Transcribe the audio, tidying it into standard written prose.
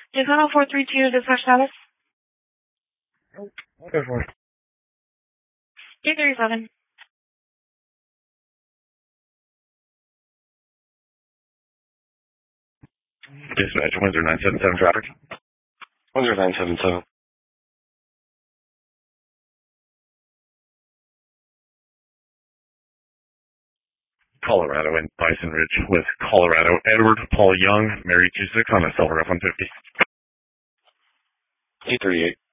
Daytona 432, dispatch status. Go for it. 837. Dispatch, Windsor 977 traffic. Windsor 977. Colorado and Bison Ridge with Colorado. Edward Paul Young, Mary 26 on a Silver F-150. 838.